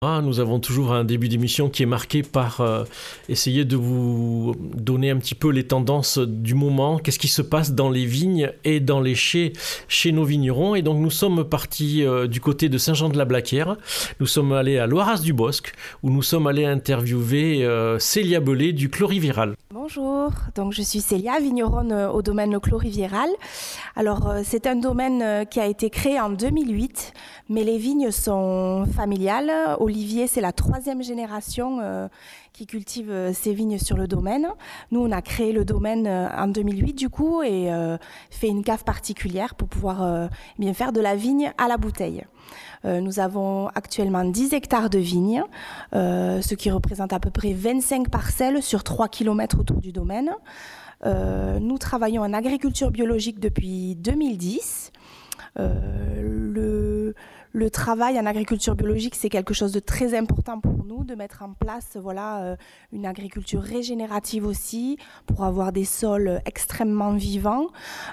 Nous avons toujours un début d'émission qui est marqué par essayer de vous donner un petit peu les tendances du moment, qu'est-ce qui se passe dans les vignes et dans les chais chez nos vignerons. Et donc nous sommes partis du côté de Saint-Jean-de-la-Blaquière, nous sommes allés à Loiras-du-Bosc, où nous sommes allés interviewer Célia Bellet du Clos Riviéral. Bonjour, donc je suis Célia, vigneronne au domaine Le Clos Riviéral. Alors c'est un domaine qui a été créé en 2008, mais les vignes sont familiales. Olivier, c'est la 3e génération qui cultive ces vignes sur le domaine. Nous, on a créé le domaine en 2008 du coup et fait une cave particulière pour pouvoir bien faire de la vigne à la bouteille. Nous avons actuellement 10 hectares de vignes, ce qui représente à peu près 25 parcelles sur 3 km autour du domaine. Nous travaillons en agriculture biologique depuis 2010. Le travail en agriculture biologique, c'est quelque chose de très important pour nous, de mettre en place une agriculture régénérative aussi, pour avoir des sols extrêmement vivants,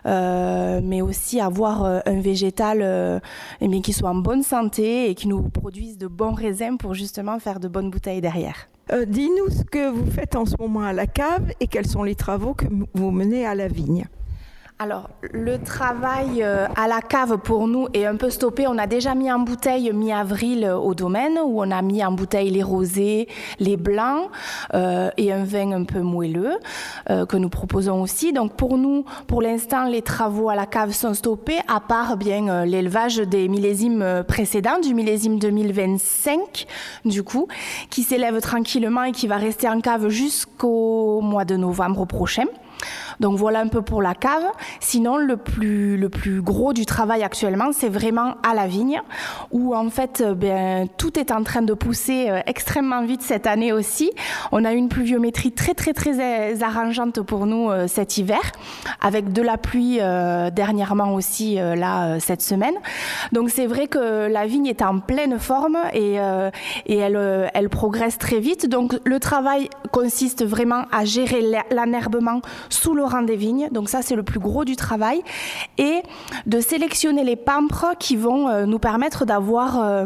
mais aussi avoir un végétal qui soit en bonne santé et qui nous produise de bons raisins pour justement faire de bonnes bouteilles derrière. Dis-nous ce que vous faites en ce moment à la cave et quels sont les travaux que vous menez à la vigne. Alors, le travail à la cave pour nous est un peu stoppé. On a déjà mis en bouteille mi-avril au domaine, où on a mis en bouteille les rosés, les blancs et un vin un peu moelleux que nous proposons aussi. Donc pour nous, pour l'instant, les travaux à la cave sont stoppés, à part bien l'élevage des millésimes précédents, du millésime 2025, du coup, qui s'élève tranquillement et qui va rester en cave jusqu'au mois de novembre prochain. Donc voilà un peu pour la cave. Sinon, le plus gros du travail actuellement, c'est vraiment à la vigne, où en fait, tout est en train de pousser extrêmement vite cette année aussi. On a eu une pluviométrie très arrangeante pour nous cet hiver, avec de la pluie dernièrement aussi cette semaine. Donc c'est vrai que la vigne est en pleine forme et elle progresse très vite. Donc le travail consiste vraiment à gérer l'enherbement sous le rang des vignes, donc ça c'est le plus gros du travail, et de sélectionner les pampres qui vont nous permettre d'avoir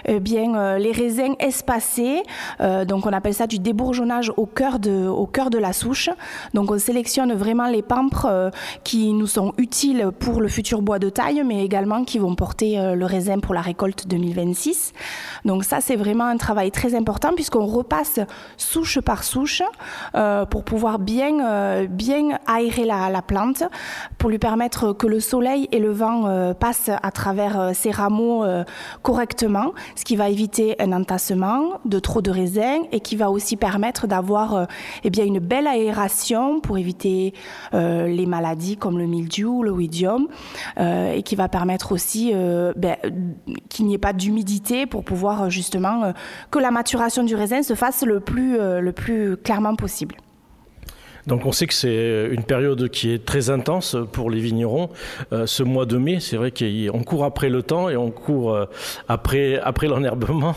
les raisins espacés, donc on appelle ça du débourgeonnage au cœur de la souche. Donc on sélectionne vraiment les pampres qui nous sont utiles pour le futur bois de taille, mais également qui vont porter le raisin pour la récolte 2026. Donc ça c'est vraiment un travail très important puisqu'on repasse souche par souche pour pouvoir bien aérer la plante, pour lui permettre que le soleil et le vent passent à travers ses rameaux correctement, ce qui va éviter un entassement de trop de raisins et qui va aussi permettre d'avoir une belle aération pour éviter les maladies comme le mildiou, le oïdium, et qui va permettre aussi qu'il n'y ait pas d'humidité pour pouvoir justement que la maturation du raisin se fasse le plus clairement possible. Donc on sait que c'est une période qui est très intense pour les vignerons. Ce mois de mai, c'est vrai qu'on court après le temps et on court après l'enherbement.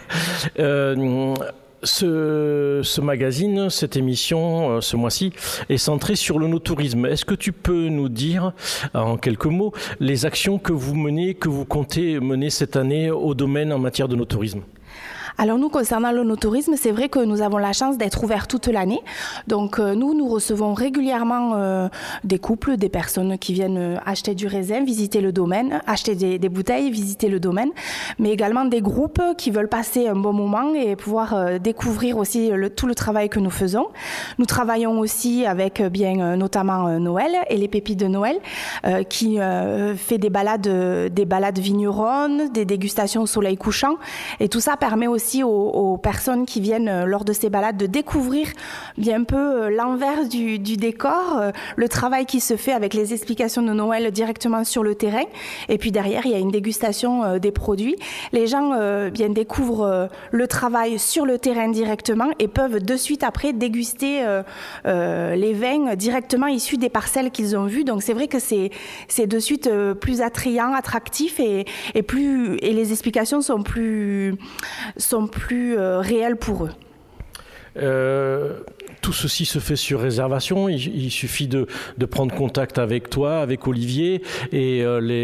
Ce magazine, cette émission, ce mois-ci, est centrée sur le no-tourisme. Est-ce que tu peux nous dire, en quelques mots, les actions que vous menez, que vous comptez mener cette année au domaine en matière de no-tourisme ? Alors nous, concernant le no-tourisme, c'est vrai que nous avons la chance d'être ouverts toute l'année. Donc nous recevons régulièrement des couples, des personnes qui viennent acheter du raisin, visiter le domaine, acheter des bouteilles, visiter le domaine, mais également des groupes qui veulent passer un bon moment et pouvoir découvrir aussi tout le travail que nous faisons. Nous travaillons aussi avec notamment Noël et les pépites de Noël qui fait des balades vigneronnes, des dégustations au soleil couchant, et tout ça permet aussi aux personnes qui viennent lors de ces balades de découvrir bien un peu l'envers du décor, le travail qui se fait avec les explications de Noël directement sur le terrain. Et puis derrière, il y a une dégustation des produits. Les gens découvrent le travail sur le terrain directement et peuvent de suite après déguster les vins directement issus des parcelles qu'ils ont vues. Donc c'est vrai que c'est de suite plus attrayant, attractif et les explications sont plus réels pour eux. Tout ceci se fait sur réservation. Il suffit de prendre contact avec toi, avec Olivier, et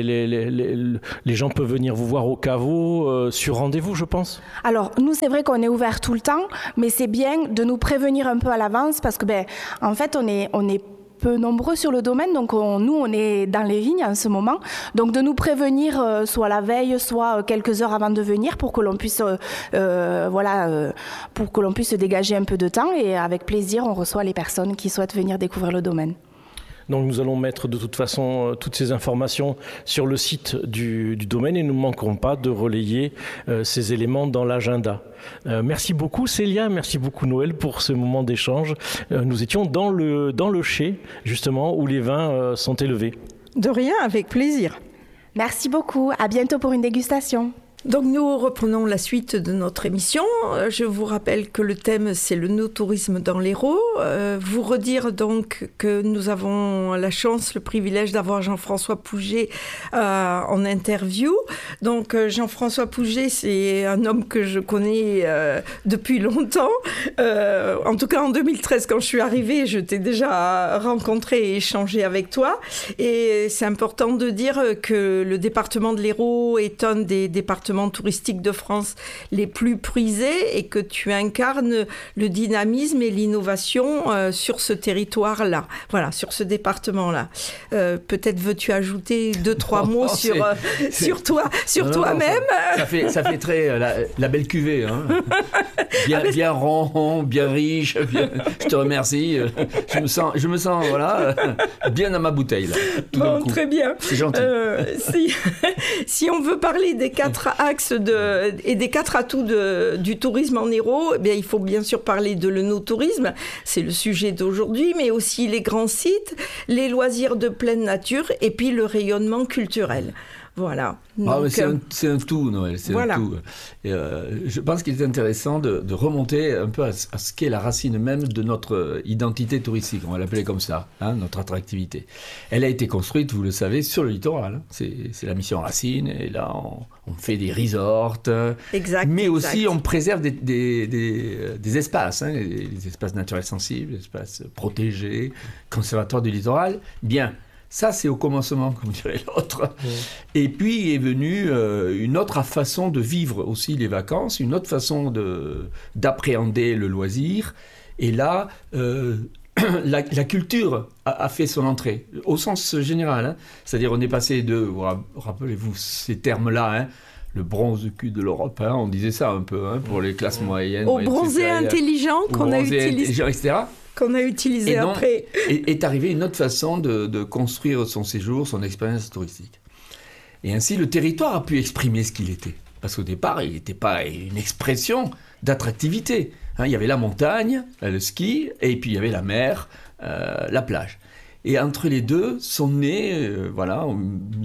les gens peuvent venir vous voir au caveau sur rendez-vous, je pense. Alors, nous, c'est vrai qu'on est ouvert tout le temps, mais c'est bien de nous prévenir un peu à l'avance parce que, en fait, on est peu nombreux sur le domaine, donc nous, on est dans les vignes en ce moment. Donc, de nous prévenir soit la veille, soit quelques heures avant de venir pour que l'on puisse, pour que l'on puisse dégager un peu de temps. Et avec plaisir, on reçoit les personnes qui souhaitent venir découvrir le domaine. Donc nous allons mettre de toute façon toutes ces informations sur le site du domaine et nous ne manquerons pas de relayer ces éléments dans l'agenda. Merci beaucoup Célia, merci beaucoup Noël pour ce moment d'échange. Nous étions dans le chai justement où les vins sont élevés. De rien, avec plaisir. Merci beaucoup, à bientôt pour une dégustation. Donc nous reprenons la suite de notre émission. Je vous rappelle que le thème c'est le no-tourisme dans l'Hérault. Vous redire donc que nous avons la chance, le privilège d'avoir Jean-François Pouget en interview. Donc Jean-François Pouget, c'est un homme que je connais depuis longtemps. En tout cas en 2013 quand je suis arrivée, je t'ai déjà rencontré et échangé avec toi. Et c'est important de dire que le département de l'Hérault est un des départements touristiques de France les plus prisés et que tu incarnes le dynamisme et l'innovation sur ce territoire-là, voilà, sur ce département-là. Peut-être veux-tu ajouter 2-3 mots sur toi-même. Ça fait très la belle cuvée, hein. bien rond, bien riche. Je te remercie. Je me sens voilà, bien dans ma bouteille là. Bon, très bien. C'est gentil. Si on veut parler des 4 axes et des 4 atouts du tourisme en Hérault, eh bien, il faut bien sûr parler de l'œnotourisme, c'est le sujet d'aujourd'hui, mais aussi les grands sites, les loisirs de pleine nature et puis le rayonnement culturel. Voilà. Donc, c'est un tout, Noël. C'est voilà. Un tout. Et, je pense qu'il est intéressant de remonter un peu à ce qu'est la racine même de notre identité touristique. On va l'appeler comme ça, hein, notre attractivité. Elle a été construite, vous le savez, sur le littoral. Hein. C'est la mission Racine. Et là, on fait des resorts. Exact. Mais aussi, on préserve des espaces, hein, les espaces naturels sensibles, les espaces protégés, conservatoires du littoral. Bien. Ça, c'est au commencement, comme dirait l'autre. Mmh. Et puis est venue une autre façon de vivre aussi les vacances, une autre façon d'appréhender le loisir. Et là, la culture a fait son entrée, au sens général. Hein. C'est-à-dire, on est passé rappelez-vous ces termes-là, hein, le bronze cul de l'Europe, hein, on disait ça un peu, hein, pour les classes moyennes. Au bronzé intelligent qu'on a utilisé. Etc. Qu'on a utilisé après. Est arrivée une autre façon de construire son séjour, son expérience touristique. Et ainsi, le territoire a pu exprimer ce qu'il était. Parce qu'au départ, il n'était pas une expression d'attractivité. Hein, il y avait la montagne, le ski, et puis il y avait la mer, la plage. Et entre les deux sont nés, on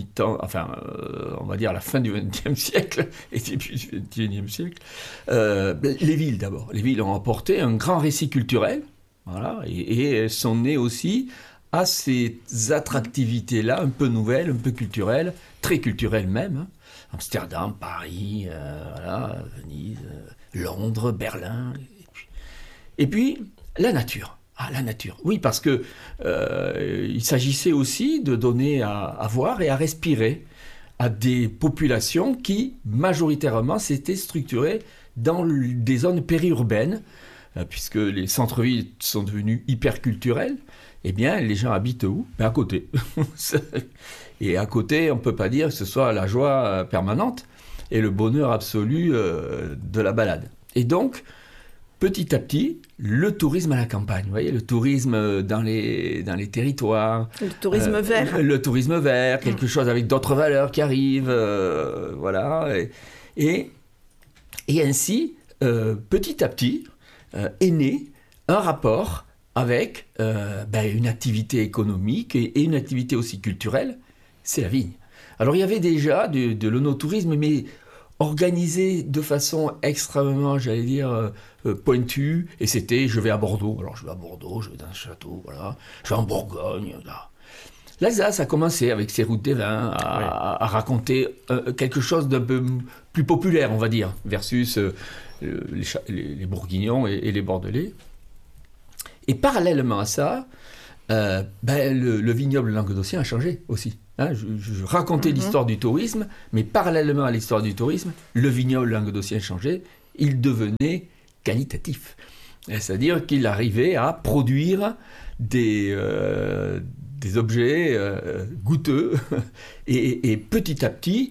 va dire à la fin du XXe siècle et début du XXIe siècle, les villes d'abord. Les villes ont apporté un grand récit culturel. Voilà, et sont nées aussi à ces attractivités-là, un peu nouvelles, un peu culturelles, très culturelles même. Hein. Amsterdam, Paris, Venise, Londres, Berlin. Et puis, la nature. Ah, la nature. Oui, parce que il s'agissait aussi de donner à voir et à respirer à des populations qui, majoritairement, s'étaient structurées dans des zones périurbaines, puisque les centres-villes sont devenus hyper culturels, eh bien, les gens habitent où ? À côté. Et à côté, on ne peut pas dire que ce soit la joie permanente et le bonheur absolu de la balade. Et donc, petit à petit, le tourisme à la campagne, vous voyez, le tourisme dans les territoires. Le tourisme vert. Le tourisme vert, quelque chose avec d'autres valeurs qui arrivent, voilà. Et ainsi, petit à petit, est né un rapport avec une activité économique et une activité aussi culturelle, c'est la vigne. Alors il y avait déjà de l'œnotourisme, mais organisé de façon extrêmement, j'allais dire, pointue, et c'était je vais à Bordeaux, alors je vais à Bordeaux, je vais dans un château, voilà, je vais en Bourgogne, là. L'Alsace a commencé avec ses routes des vins à raconter quelque chose d'un peu plus populaire, on va dire, versus les Bourguignons et les Bordelais. Et parallèlement à ça, le vignoble languedocien a changé aussi. Hein, je racontais l'histoire du tourisme, mais parallèlement à l'histoire du tourisme, le vignoble languedocien changeait, il devenait qualitatif. C'est-à-dire qu'il arrivait à produire des objets goûteux et petit à petit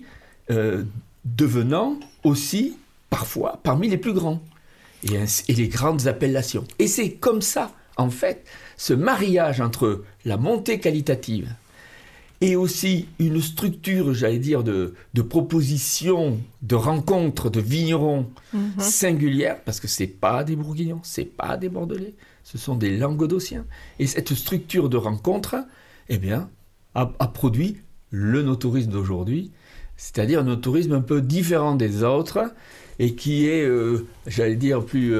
devenant aussi parfois parmi les plus grands et les grandes appellations. Et c'est comme ça, en fait, ce mariage entre la montée qualitative et aussi une structure, j'allais dire, de propositions, de rencontres, de vignerons singulières, parce que ce n'est pas des Bourguignons, ce n'est pas des Bordelais, ce sont des Languedociens. Et cette structure de rencontres, a produit le no-tourisme d'aujourd'hui, c'est-à-dire un no-tourisme un peu différent des autres, et qui est, j'allais dire,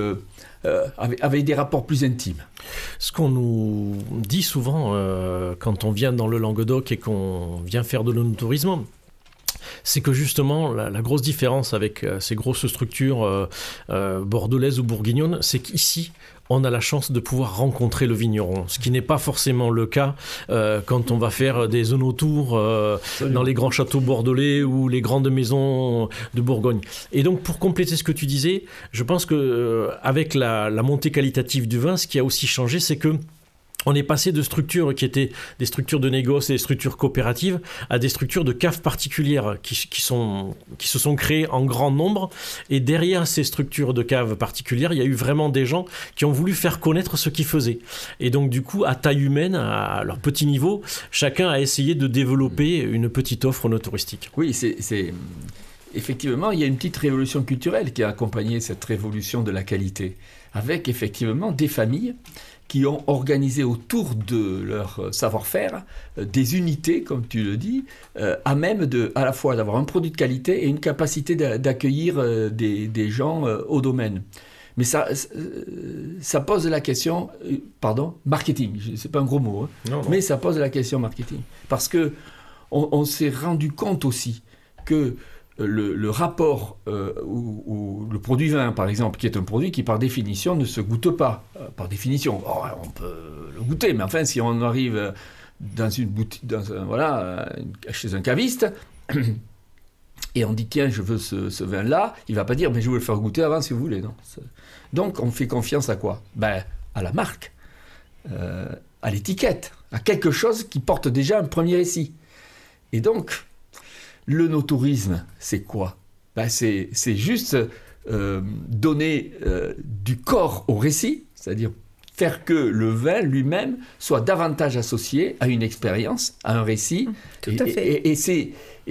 avec des rapports plus intimes. Ce qu'on nous dit souvent quand on vient dans le Languedoc et qu'on vient faire de l'onotourisme, c'est que justement la grosse différence avec ces grosses structures bordelaises ou bourguignonnes, c'est qu'ici on a la chance de pouvoir rencontrer le vigneron, ce qui n'est pas forcément le cas quand on va faire des onotours dans les grands châteaux bordelais ou les grandes maisons de Bourgogne. Et donc pour compléter ce que tu disais, je pense que avec la montée qualitative du vin, ce qui a aussi changé, c'est que on est passé de structures qui étaient des structures de négoce et des structures coopératives à des structures de caves particulières qui se sont créées en grand nombre. Et derrière ces structures de caves particulières, il y a eu vraiment des gens qui ont voulu faire connaître ce qu'ils faisaient. Et donc du coup, à taille humaine, à leur petit niveau, chacun a essayé de développer une petite offre no-touristique. Oui, c'est... Effectivement, il y a une petite révolution culturelle qui a accompagné cette révolution de la qualité, avec effectivement des familles qui ont organisé autour de leur savoir-faire des unités, comme tu le dis, à même à la fois d'avoir un produit de qualité et une capacité d'accueillir des gens au domaine. Mais ça pose la question, marketing, c'est pas un gros mot, hein, non. Mais ça pose la question marketing. Parce qu'on s'est rendu compte aussi que le rapport ou le produit vin, par exemple, qui est un produit qui, par définition, ne se goûte pas. Par définition, on peut le goûter, mais enfin, si on arrive dans une boutique, chez un caviste, et on dit, tiens, je veux ce vin-là, il ne va pas dire, mais je vais le faire goûter avant, si vous voulez. Non. Donc, on fait confiance à quoi ? À la marque, à l'étiquette, à quelque chose qui porte déjà un premier récit. Et donc... le no-tourisme, c'est quoi ? C'est juste donner du corps au récit, c'est-à-dire faire que le vin lui-même soit davantage associé à une expérience, à un récit. Tout à fait. Et c'est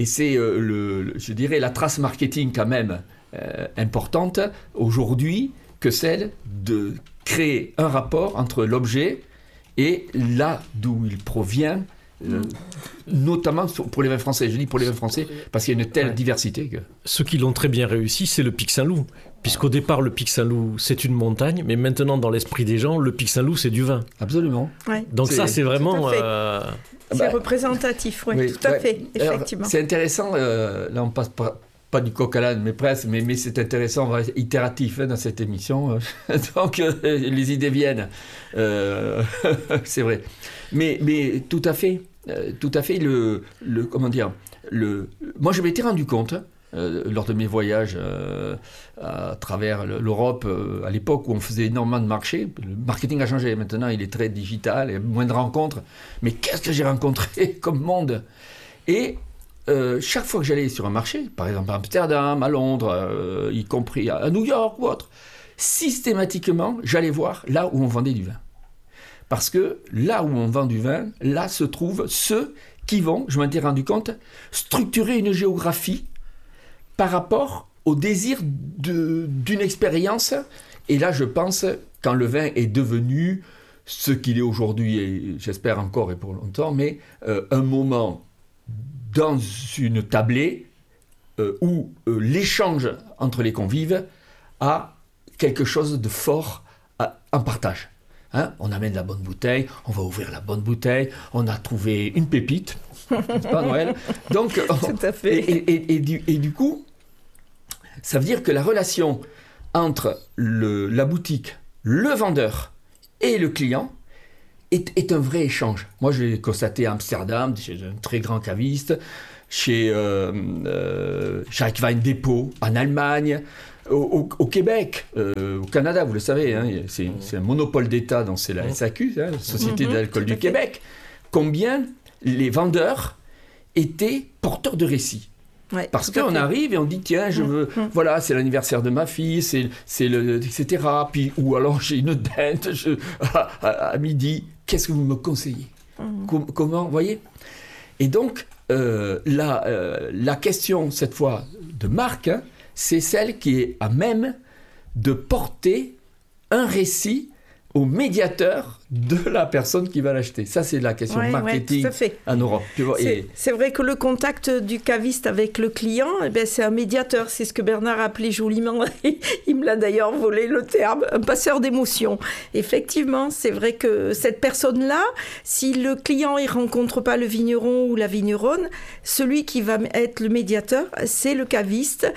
je dirais, la trace marketing quand même importante aujourd'hui que celle de créer un rapport entre l'objet et là d'où il provient. Notamment pour les vins français. Je dis pour les vins français parce qu'il y a une telle diversité que... Ceux qui l'ont très bien réussi, c'est le Pic Saint-Loup. Puisqu'au départ, le Pic Saint-Loup, c'est une montagne, mais maintenant, dans l'esprit des gens, le Pic Saint-Loup, c'est du vin. Absolument. Ouais. Donc ça, c'est vraiment... C'est représentatif, oui, tout à fait, effectivement. Alors, c'est intéressant, là on passe pas du coq à l'âne, mais presque, mais c'est intéressant, on va être itératif dans cette émission, donc les idées viennent, c'est vrai. Mais tout à fait, moi je m'étais rendu compte, lors de mes voyages à travers l'Europe, à l'époque où on faisait énormément de marchés, le marketing a changé, maintenant il est très digital, il y a moins de rencontres, mais qu'est-ce que j'ai rencontré comme monde ? Et chaque fois que j'allais sur un marché, par exemple à Amsterdam, à Londres, y compris à New York ou autre, systématiquement j'allais voir là où on vendait du vin. Parce que là où on vend du vin, là se trouvent ceux qui vont, je m'en étais rendu compte, structurer une géographie par rapport au désir d'une expérience. Et là, je pense, quand le vin est devenu ce qu'il est aujourd'hui, et j'espère encore et pour longtemps, mais un moment dans une tablée où l'échange entre les convives a quelque chose de fort en partage. Hein, on amène la bonne bouteille, on va ouvrir la bonne bouteille, on a trouvé une pépite, c'est pas Noël. Donc, tout à fait. Et du coup, ça veut dire que la relation entre la boutique, le vendeur et le client est un vrai échange. Moi, je l'ai constaté à Amsterdam, chez un très grand caviste, chez Wein Depot, en Allemagne, au Québec, au Canada, vous le savez, hein, c'est un monopole d'État, donc c'est la SAQ, hein, la Société de l'alcool du Québec. Combien les vendeurs étaient porteurs de récits. Ouais, parce qu'on arrive et on dit tiens je veux voilà c'est l'anniversaire de ma fille c'est le etc puis ou alors j'ai une dinde à midi, qu'est-ce que vous me conseillez, comment vous voyez, et donc la question cette fois de Marc, hein, c'est celle qui est à même de porter un récit au médiateur de la personne qui va l'acheter. Ça, c'est la question marketing en Europe. C'est vrai que le contact du caviste avec le client, eh bien, c'est un médiateur. C'est ce que Bernard appelait joliment, il me l'a d'ailleurs volé le terme, un passeur d'émotions. Effectivement, c'est vrai que cette personne-là, si le client ne rencontre pas le vigneron ou la vigneronne, celui qui va être le médiateur, c'est le caviste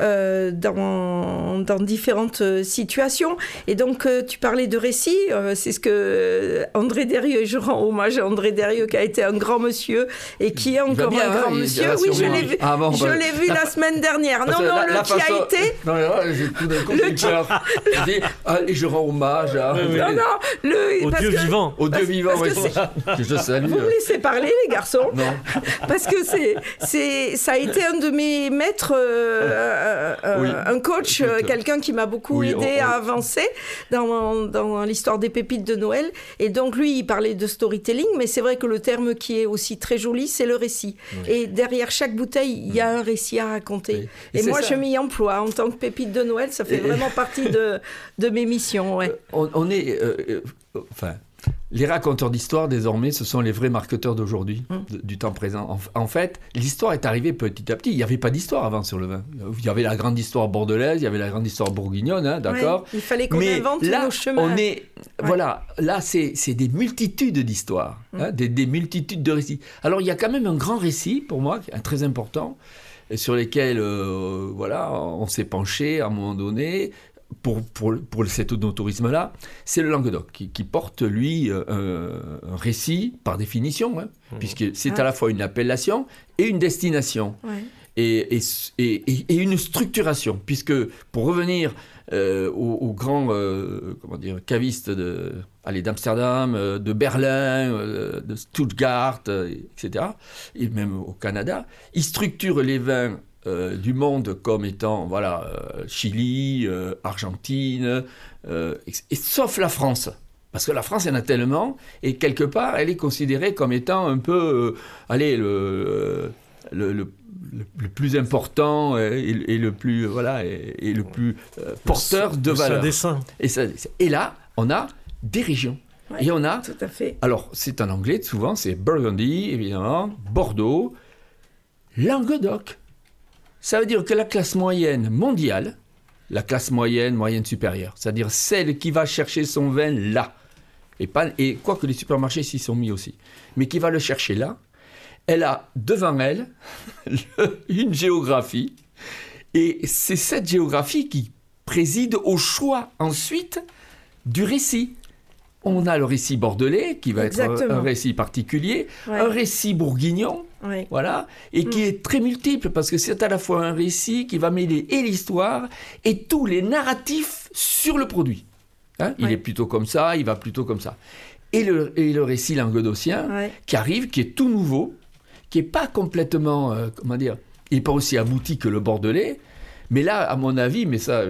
dans différentes situations. Et donc, tu parlais de récit, c'est ce que André Derieux, et je rends hommage à André Derieux qui a été un grand monsieur et qui est encore un grand monsieur. Oui, je l'ai vu, la semaine dernière. Non, qui a été... Non, j'ai tout d'un coup peur. Je rends hommage à... au Dieu vivant. Au Dieu vivant, oui. Je salue. Vous me laissez parler, les garçons. Non. Parce que ça a été un de mes maîtres, un coach, quelqu'un qui m'a beaucoup aidé à avancer dans l'histoire des pépites de Noël. Et donc, lui, il parlait de storytelling, mais c'est vrai que le terme qui est aussi très joli, c'est le récit. Oui. Et derrière chaque bouteille, il y a un récit à raconter. Oui. Et moi, je m'y emploie. En tant que pépite de Noël, ça fait vraiment partie de mes missions. Ouais. On est... les raconteurs d'histoire, désormais, ce sont les vrais marketeurs d'aujourd'hui, du temps présent. En fait, l'histoire est arrivée petit à petit. Il n'y avait pas d'histoire avant sur le vin. Il y avait la grande histoire bordelaise, il y avait la grande histoire bourguignonne, hein, d'accord. Ouais, il fallait qu'on invente nos chemins. Voilà, là, c'est des multitudes d'histoires, hein, des multitudes de récits. Alors, il y a quand même un grand récit, pour moi, très important, sur lesquels, on s'est penché à un moment donné... Pour cet œnotourisme-là, c'est le Languedoc qui porte, lui, un récit par définition, hein, puisque c'est à la fois une appellation et une destination, et une structuration, puisque pour revenir aux grands cavistes d'Amsterdam, de Berlin, de Stuttgart, etc., et même au Canada, ils structurent les vins du monde comme étant Chili, Argentine, et sauf la France. Parce que la France, il y en a tellement, et quelque part, elle est considérée comme étant un peu le plus important et le plus, et le plus porteur de valeur. Et là, on a des régions. Ouais, et on a... Tout à fait. Alors, c'est en anglais, souvent, c'est Burgundy, évidemment, Bordeaux, Languedoc. Ça veut dire que la classe moyenne mondiale, la classe moyenne supérieure, c'est-à-dire celle qui va chercher son vin là, et quoique les supermarchés s'y sont mis aussi, mais qui va le chercher là, elle a devant elle une géographie, et c'est cette géographie qui préside au choix ensuite du récit. On a le récit bordelais, qui va être un récit particulier, un récit bourguignon, et qui est très multiple, parce que c'est à la fois un récit qui va mêler et l'histoire, et tous les narratifs sur le produit. Hein, il est plutôt comme ça, il va plutôt comme ça. Et le récit languedocien, qui arrive, qui est tout nouveau, qui n'est pas complètement, il n'est pas aussi abouti que le bordelais, mais là, à mon avis,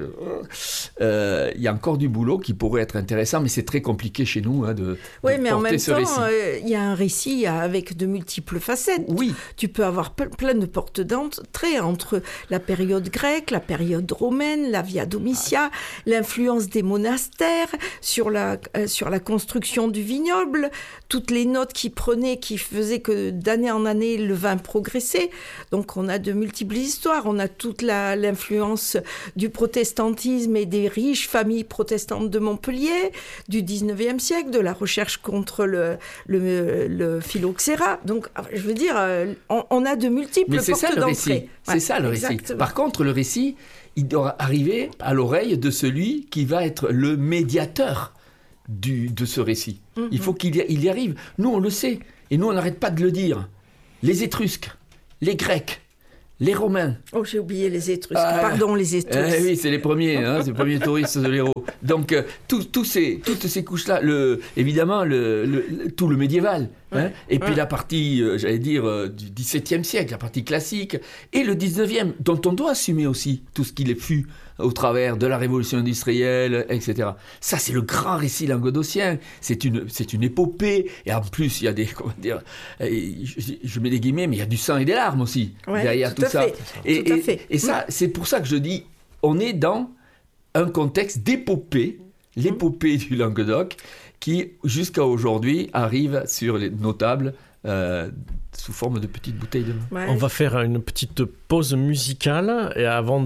il y a encore du boulot qui pourrait être intéressant, mais c'est très compliqué chez nous de mais en même ce temps, récit. Il y a un récit avec de multiples facettes. Oui. Tu peux avoir plein de portes d'entrée entre la période grecque, la période romaine, la Via Domitia, l'influence des monastères sur la construction du vignoble, toutes les notes qui faisaient que d'année en année, le vin progressait. Donc, on a de multiples histoires. On a toute l'influence l'influence du protestantisme et des riches familles protestantes de Montpellier, du 19e siècle, de la recherche contre le phylloxéra. Donc, je veux dire, on a de multiples portes d'entrée. C'est ça le récit. Par contre, le récit, il doit arriver à l'oreille de celui qui va être le médiateur de ce récit. Il faut qu'il y arrive. Nous, on le sait. Et nous, on n'arrête pas de le dire. Les Étrusques, les Grecs, les Romains. Oh, j'ai oublié les Étrusques. Pardon, les Étrusques. Oui, c'est les premiers, c'est les premiers touristes de l'Hérault. Donc, toutes ces couches-là, évidemment, tout le médiéval. Et puis la partie, j'allais dire, du XVIIe siècle, la partie classique, et le XIXe, dont on doit assumer aussi tout ce qu'il fut au travers de la révolution industrielle, etc. Ça, c'est le grand récit languedocien. C'est une épopée. Et en plus, il y a des, comment dire, je mets des guillemets, mais il y a du sang et des larmes aussi derrière tout ça. Et ça, c'est pour ça que je dis, on est dans un contexte d'épopée, l'épopée du Languedoc, qui, jusqu'à aujourd'hui, arrive sur les notables sous forme de petites bouteilles de vin. On va faire une petite pause musicale et avant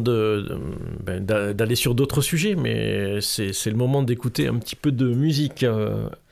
d'aller sur d'autres sujets, mais c'est le moment d'écouter un petit peu de musique